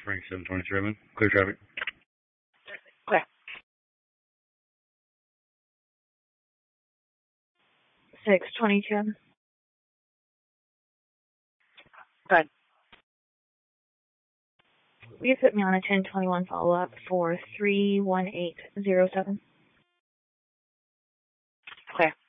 Frank 723 Redmond. Clear traffic. Clear. 622. Good. Will you put me on a 1021 follow-up for 31807? Clear.